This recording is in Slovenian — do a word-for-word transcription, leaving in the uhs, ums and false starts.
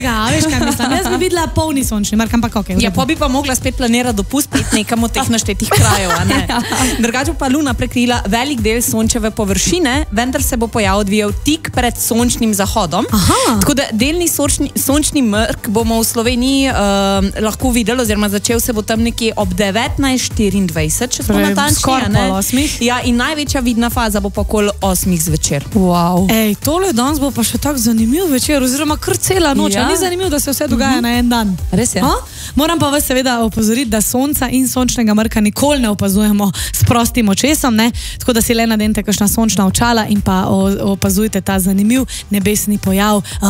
Ja, veš kaj mislim, jaz bi videla polni sončni mrk, ampak ok. Ja, pa bi pa mogla spet planirati dopust pet nekam od teh naštetih krajev, a ne? Drugače pa Luna prekrila velik del sončeve površine, vendar se bo pojav odvijal tik pred sončnim zahodom. Aha. Tako da delni sončni, sončni mrk bomo v Sloveniji uh, lahko videli, oziroma začel se bo tam nekje ob devetnajst štiriindvajset, če smo natančni, skoraj a ne? pol osmih. Ja, in največja vidna faza bo pa okoli osmih zvečer. Wow. Ej, tole danes bo pa še tako zanimiv večer, oziroma kar cela noč. Ja. Ni zanimivo, da se vse dogaja uh-huh. na en dan. Res je. Ha? Moram pa vas seveda opozoriti, da sonca in sončnega mrka nikoli ne opazujemo s prostim očesom, ne? Tako da si le nadente kakšna sončna očala in pa opazujte ta zanimiv nebesni pojav.